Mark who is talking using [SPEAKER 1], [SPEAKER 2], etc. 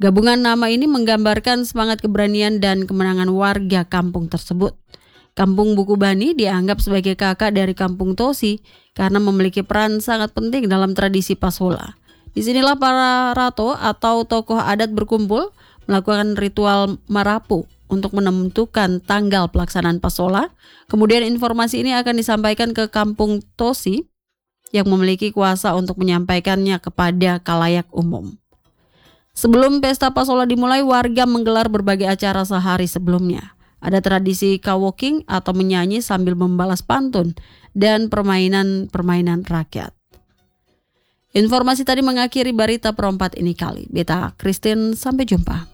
[SPEAKER 1] Gabungan nama ini menggambarkan semangat keberanian dan kemenangan warga kampung tersebut. Kampung Buku Bani dianggap sebagai kakak dari Kampung Tosi karena memiliki peran sangat penting dalam tradisi Pasola. Disinilah para rato atau tokoh adat berkumpul melakukan ritual marapu untuk menentukan tanggal pelaksanaan Pasola. Kemudian informasi ini akan disampaikan ke Kampung Tosi yang memiliki kuasa untuk menyampaikannya kepada khalayak umum. Sebelum pesta Pasola dimulai, warga menggelar berbagai acara sehari sebelumnya. Ada tradisi kawoking atau menyanyi sambil membalas pantun dan permainan rakyat. Informasi tadi mengakhiri Berita Perempat ini kali. Beta Christine, sampai jumpa.